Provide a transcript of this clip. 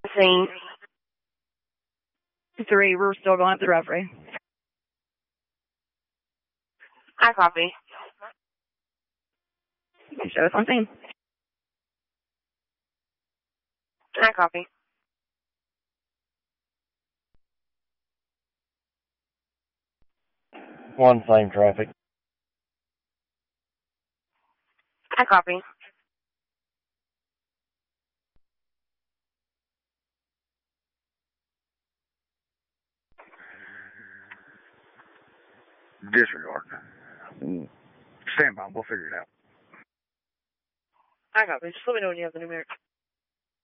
Scene. 3, we're still going up the referee. I copy. Show us on scene. I copy. One, same traffic. I copy. Disregard. Stand by. We'll figure it out. I copy. Just let me know when you have the numeric.